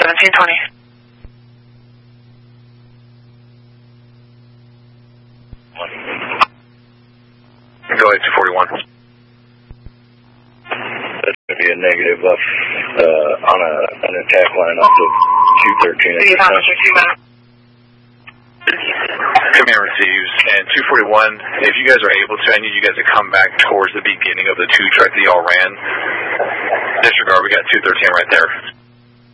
1720. Go ahead, 241. That's going to be a negative on an attack line off of 213. Command receives. And 241, if you guys are able to, I need you guys to come back towards the beginning of the 2 track that y'all ran. Disregard, we got 213 right there.